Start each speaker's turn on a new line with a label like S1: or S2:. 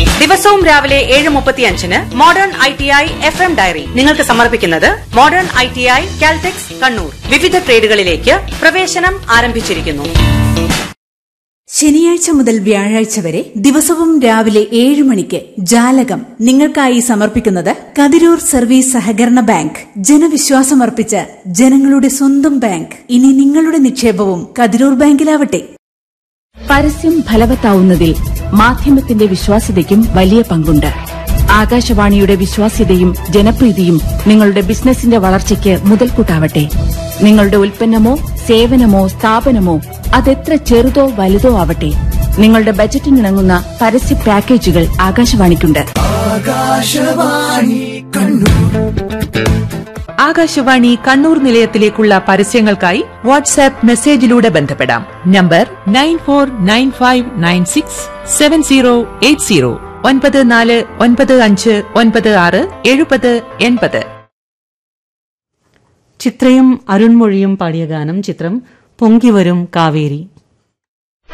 S1: ദിവസവും രാവിലെ 7:35 modern ITI FM diary നിങ്ങൾക്ക് സമർപ്പിക്കുന്നത് മോഡേൺ ITI കാൽടെക്സ് കണ്ണൂർ. വിവിധ ട്രേഡുകളിലേക്ക് പ്രവേശനം ആരംഭിച്ചിരിക്കുന്നു.
S2: ശനിയാഴ്ച മുതൽ വ്യാഴാഴ്ച വരെ ദിവസവും രാവിലെ 7 മണിക്ക് ജാലകം നിങ്ങൾക്കായി സമർപ്പിക്കുന്നത് കതിരൂർ സർവീസ് സഹകരണ ബാങ്ക്. ജനവിശ്വാസമർപ്പിച്ച ജനങ്ങളുടെ സ്വന്തം ബാങ്ക്. ഇനി നിങ്ങളുടെ നിക്ഷേപവും കതിരൂർ ബാങ്കിലാവട്ടെ.
S3: പരസ്യം ഫലവത്താവുന്നതിൽ മാധ്യമത്തിന്റെ വിശ്വാസ്യതയ്ക്കും വലിയ പങ്കുണ്ട്. ആകാശവാണിയുടെ വിശ്വാസ്യതയും ജനപ്രീതിയും നിങ്ങളുടെ ബിസിനസിന്റെ വളർച്ചയ്ക്ക് മുതൽക്കൂട്ടാവട്ടെ. നിങ്ങളുടെ ഉൽപ്പന്നമോ സേവനമോ സ്ഥാപനമോ അതെത്ര ചെറുതോ വലുതോ ആവട്ടെ, നിങ്ങളുടെ ബജറ്റിനിണങ്ങുന്ന പരസ്യ പാക്കേജുകൾ ആകാശവാണിക്കുണ്ട്.
S4: ആകാശവാണി കണ്ണൂർ നിലയത്തിലേക്കുള്ള പരസ്യങ്ങൾക്കായി വാട്സാപ്പ് മെസ്സേജിലൂടെ ബന്ധപ്പെടാം. നമ്പർ 9495967080 9495967080.
S5: ചിത്രയും അരുൺമൊഴിയും പാടിയ ഗാനം. ചിത്രം പൊങ്കിവരും കാവേരി.